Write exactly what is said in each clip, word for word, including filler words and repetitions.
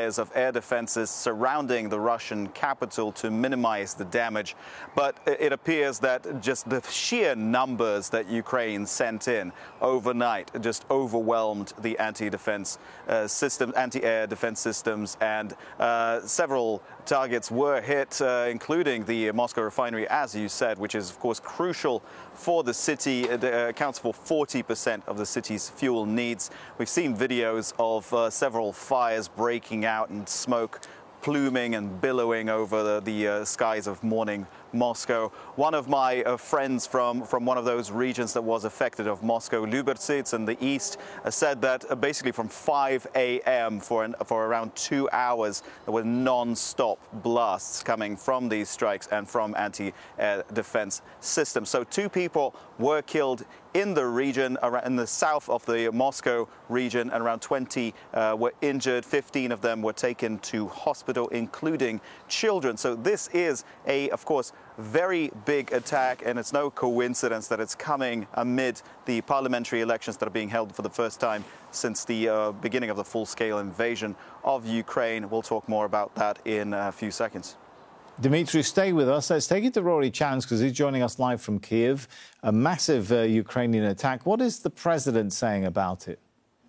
layers of air defenses surrounding the Russian capital to minimize the damage. But it appears that just the sheer numbers that Ukraine sent in overnight just overwhelmed the anti-defense uh, system, anti-air defense systems, and uh, several targets were hit, uh, including the Moscow refinery, as you said, which is, of course, crucial for the city. It uh, accounts for forty percent of the city's fuel needs. We've seen videos of uh, several fires breaking out and smoke pluming and billowing over the, the uh, skies of morning Moscow. One of my uh, friends from, from one of those regions that was affected of Moscow, Lyubertsy, it's in the east, uh, said that uh, basically from five A M for, an, for around two hours, there were non-stop blasts coming from these strikes and from anti-air defense systems. So two people were killed in the region, in the south of the Moscow region, and around twenty uh, were injured. fifteen of them were taken to hospital, including children. So this is a, of course, very big attack, and it's no coincidence that it's coming amid the parliamentary elections that are being held for the first time since the uh, beginning of the full-scale invasion of Ukraine. We'll talk more about that in a few seconds. Dimitri, stay with us. Let's take it to Rory Chance because he's joining us live from Kiev. A massive uh, Ukrainian attack. What is the president saying about it?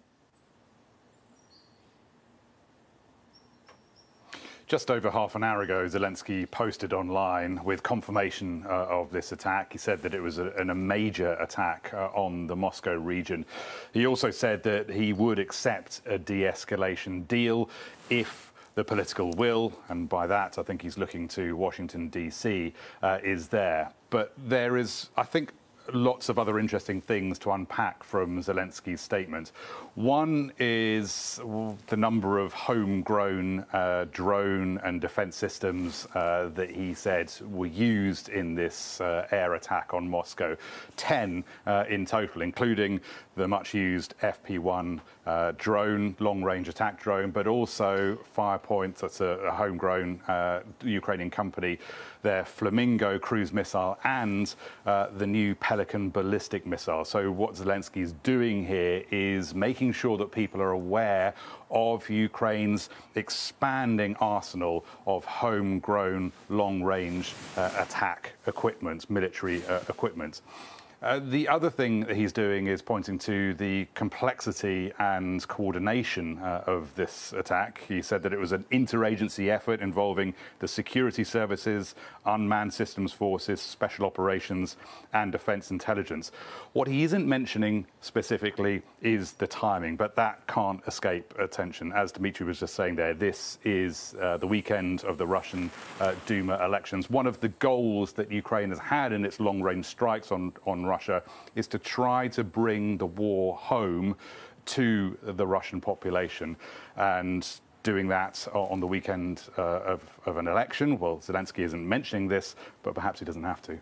Just over half an hour ago, Zelensky posted online with confirmation uh, of this attack. He said that it was a, a major attack uh, on the Moscow region. He also said that he would accept a de-escalation deal if the political will, and by that I think he's looking to Washington, D C, uh, is there. But there is, I think, lots of other interesting things to unpack from Zelensky's statement. One is the number of homegrown uh, drone and defense systems uh, that he said were used in this uh, air attack on Moscow. Ten uh, in total, including the much used F P one uh, drone, long-range attack drone, but also Firepoint, that's a, a homegrown uh, Ukrainian company, their Flamingo cruise missile, and uh, the new Pelican ballistic missile. So what Zelensky is doing here is making sure that people are aware of Ukraine's expanding arsenal of homegrown long-range uh, attack equipment, military uh, equipment. Uh, the other thing that he's doing is pointing to the complexity and coordination uh, of this attack. He said that it was an interagency effort involving the security services, unmanned systems forces, special operations, and defense intelligence. What he isn't mentioning specifically is the timing, but that can't escape attention. As Dimitri was just saying there, this is uh, the weekend of the Russian uh, Duma elections. One of the goals that Ukraine has had in its long-range strikes on, on Russia is to try to bring the war home to the Russian population. And doing that on the weekend uh, of, of an election, well, Zelensky isn't mentioning this, but perhaps he doesn't have to.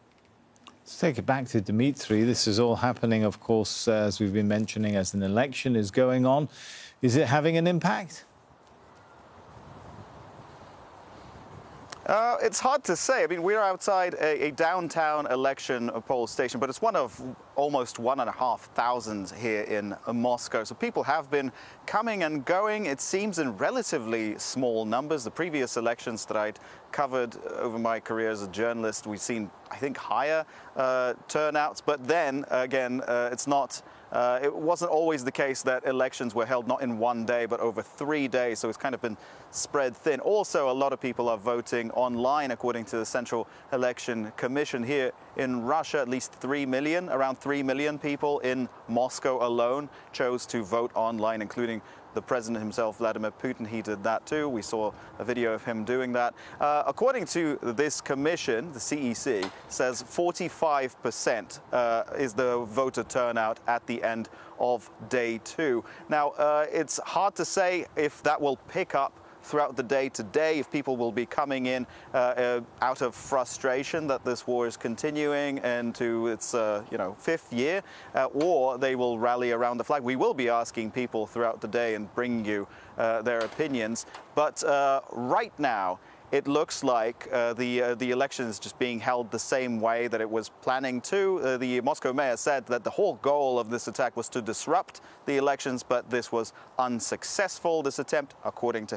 Let's take it back to Dimitri. This is all happening, of course, uh, as we've been mentioning, as an election is going on. Is it having an impact? Uh, it's hard to say. I mean, we're outside a, a downtown election poll station, but it's one of almost one and a half thousand here in uh, Moscow. So people have been coming and going. It seems in relatively small numbers. The previous elections that I'd covered over my career as a journalist, we've seen, I think, higher uh, turnouts. But then again, uh, it's not. Uh, it wasn't always the case that elections were held not in one day, but over three days. So it's kind of been spread thin. Also, a lot of people are voting online, according to the Central Election Commission here in Russia. At least three million, around three million people in Moscow alone chose to vote online, including the president himself, Vladimir Putin. He did that too. We saw a video of him doing that. Uh, according to this commission, the C E C says forty-five percent uh, is the voter turnout at the end of day two. Now, uh, it's hard to say if that will pick up throughout the day today, if people will be coming in uh, uh, out of frustration that this war is continuing into its uh, you know fifth year, uh, or they will rally around the flag. We will be asking people throughout the day and bringing you uh, their opinions. But uh, right now, it looks like uh, the uh, the election is just being held the same way that it was planning to. Uh, the Moscow mayor said that the whole goal of this attack was to disrupt the elections, but this was unsuccessful, this attempt, according to